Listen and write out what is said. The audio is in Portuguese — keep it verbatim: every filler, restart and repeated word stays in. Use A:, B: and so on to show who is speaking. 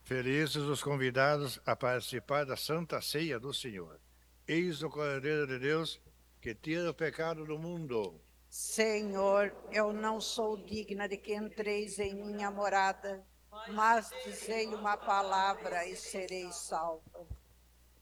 A: Felizes os convidados a participar da Santa Ceia do Senhor. Eis o Cordeiro de Deus que tira o pecado do mundo.
B: Senhor, eu não sou digna de que entreis em minha morada, mas dizei uma palavra e serei salvo.